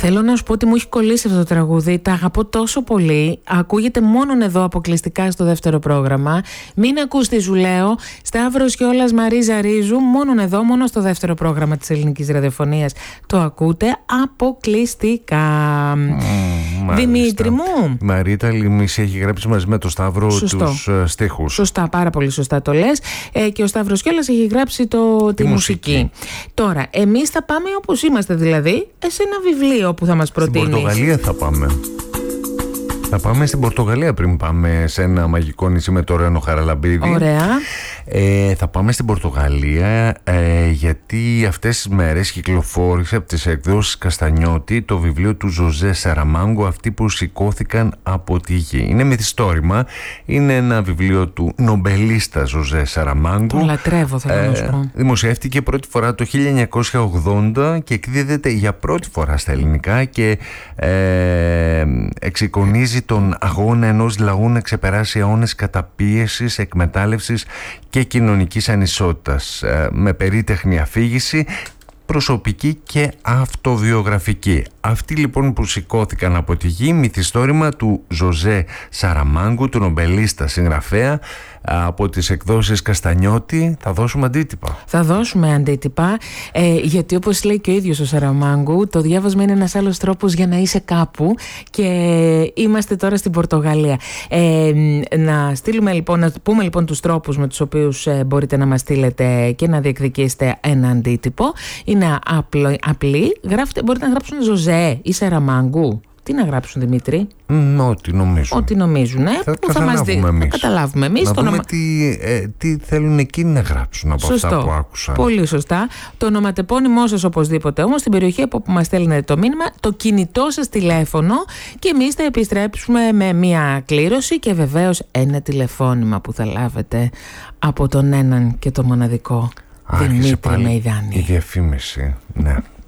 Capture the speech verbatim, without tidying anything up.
Θέλω να σου πω ότι μου έχει κολλήσει αυτό το τραγούδι. Τα αγαπώ τόσο πολύ. Ακούγεται μόνον εδώ αποκλειστικά στο δεύτερο πρόγραμμα. Μην ακούς τι σου λέω. Σταύρος Κιόλας, Μαρίζα Ρίζου. Μόνον εδώ, μόνο στο δεύτερο πρόγραμμα της ελληνικής ραδιοφωνίας το ακούτε αποκλειστικά. Mm, Δημήτρη μου. Η Μαρίτα Λιμίση έχει γράψει μαζί με το Σταύρο Σωστό. τους uh, στίχους. Σωστά, πάρα πολύ σωστά το λες. Ε, και ο Σταύρος Κιόλας έχει γράψει το, τη, τη μουσική. μουσική. Τώρα, εμείς θα πάμε όπως είμαστε, δηλαδή σε ένα βιβλίο που θα μας προτείνεις. Στην Πορτογαλία θα πάμε. Θα πάμε στην Πορτογαλία πριν πάμε σε ένα μαγικό νησί με το Ρένο Χαραλαμπίδη. Ωραία. Ε, θα πάμε στην Πορτογαλία ε, γιατί αυτές τις μέρες κυκλοφόρησε από τις εκδόσεις Καστανιώτη το βιβλίο του Ζωζέ Σαραμάγκο, «Αυτοί που σηκώθηκαν από τη γη». Είναι μυθιστόρημα, είναι ένα βιβλίο του νομπελίστα Ζωζέ Σαραμάγκο. Το λατρεύω, θέλω ε, να σου πω. Δημοσιεύτηκε πρώτη φορά το χίλια εννιακόσια ογδόντα και εκδίδεται για πρώτη φορά στα ελληνικά και ε, εξεικονίζει τον αγώνα ενός λαού να ξεπεράσει αιώνες καταπίεσης, εκμετάλλευσης και κοινωνικής ανισότητας, με περίτεχνη αφήγηση, προσωπική και αυτοβιογραφική. Αυτοί λοιπόν που σηκώθηκαν από τη γη, μυθιστόρημα του Ζωζέ Σαραμάγκου, του νομπελίστα συγγραφέα, από τις εκδόσεις Καστανιώτη. Θα δώσουμε αντίτυπα. Θα δώσουμε αντίτυπα, ε, γιατί όπως λέει και ο ίδιος ο Σαραμάγκου, το διάβασμα είναι ένας άλλος τρόπος για να είσαι κάπου και είμαστε τώρα στην Πορτογαλία. Ε, να στείλουμε λοιπόν, να πούμε λοιπόν τους τρόπους με τους οποίους ε, μπορείτε να μας στείλετε και να διεκδικήσετε ένα αντίτυπο. Είναι απλό, απλή, γράφετε, μπορείτε να γράψουν Ζωζέ ή Σαραμάγκου. Τι να γράψουν, Δημήτρη? Mm, ό,τι νομίζουν. Ό,τι νομίζουν, ε, θα, που θα μας δει. Θα καταλάβουμε εμείς. Να το δούμε ονομα... τι, ε, τι θέλουν εκείνοι να γράψουν από Σωστό. αυτά που άκουσαν. Πολύ σωστά. Το ονοματεπώνυμό σας οπωσδήποτε όμως, στην περιοχή από που μας στέλνετε το μήνυμα, το κινητό σας τηλέφωνο και εμείς θα επιστρέψουμε με μια κλήρωση και βεβαίως ένα τηλεφώνημα που θα λάβετε από τον έναν και το μοναδικό Δημήτρη Μεϊδάνη. Η διαφήμιση, ναι.